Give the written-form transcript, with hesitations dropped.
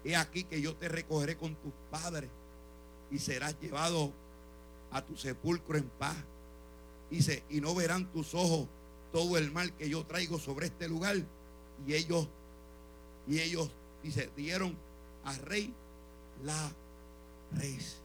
he aquí que yo te recogeré con tus padres y serás llevado a tu sepulcro en paz. Dice, y no verán tus ojos todo el mal que yo traigo sobre este lugar. Y ellos, dice, dieron al rey la res.